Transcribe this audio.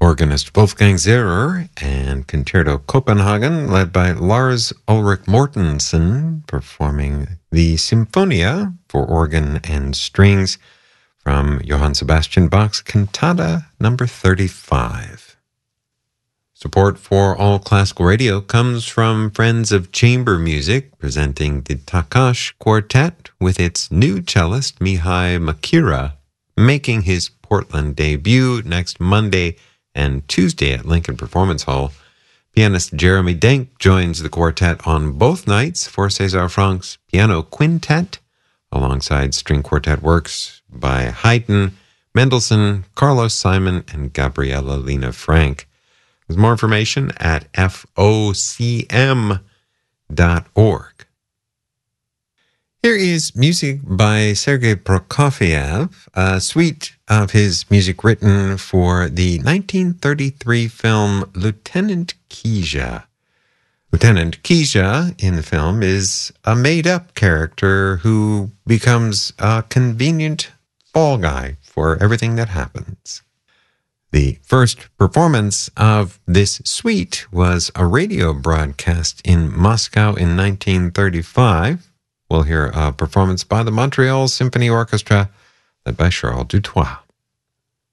organist Wolfgang Zehrer and Concerto Copenhagen, led by Lars Ulrik Mortensen, performing the Symphonia for organ and strings from Johann Sebastian Bach's Cantata number 35. Support for All Classical Radio comes from Friends of Chamber Music, presenting the Takash Quartet with its new cellist Mihai Makira, making his Portland debut next Monday and Tuesday at Lincoln Performance Hall. Pianist Jeremy Denk joins the quartet on both nights for César Franck's Piano Quintet, alongside string quartet works by Haydn, Mendelssohn, Carlos Simon, and Gabriela Lena Frank. There's more information at FOCM.org. Here is music by Sergei Prokofiev, a suite of his music written for the 1933 film Lieutenant Kizha. Lieutenant Kizha in the film is a made-up character who becomes a convenient fall guy for everything that happens. The first performance of this suite was a radio broadcast in Moscow in 1935. We'll hear a performance by the Montreal Symphony Orchestra, led by Charles Dutoit.